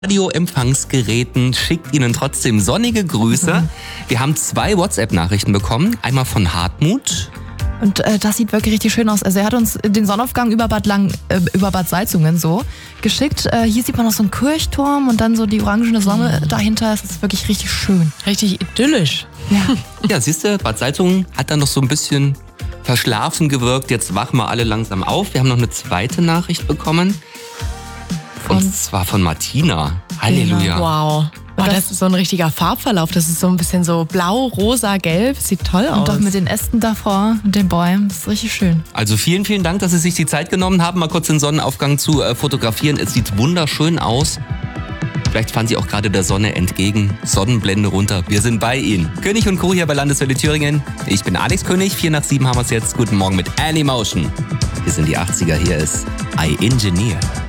Radioempfangsgeräten, schickt Ihnen trotzdem sonnige Grüße. Wir haben 2 WhatsApp-Nachrichten bekommen. Einmal von Hartmut. Und das sieht wirklich richtig schön aus. Also er hat uns den Sonnenaufgang über Bad Salzungen so geschickt. Hier sieht man noch so einen Kirchturm und dann so die orangene Sonne dahinter. Es ist wirklich richtig schön. Richtig idyllisch. Ja, siehst du, Bad Salzungen hat dann noch so ein bisschen verschlafen gewirkt. Jetzt wachen wir alle langsam auf. Wir haben noch eine zweite Nachricht bekommen. Und zwar von Martina. Halleluja. Wow. Oh, das ist so ein richtiger Farbverlauf. Das ist so ein bisschen so blau, rosa, gelb. Sieht toll aus. Und doch mit den Ästen davor und den Bäumen. Das ist richtig schön. Also vielen, vielen Dank, dass Sie sich die Zeit genommen haben, mal kurz den Sonnenaufgang zu fotografieren. Es sieht wunderschön aus. Vielleicht fahren Sie auch gerade der Sonne entgegen. Sonnenblende runter. Wir sind bei Ihnen. König und Co. hier bei Landeswelle Thüringen. Ich bin Alex König. 6:45 haben wir es jetzt. Guten Morgen mit Animotion. Wir sind die 80er. Hier ist I Engineer.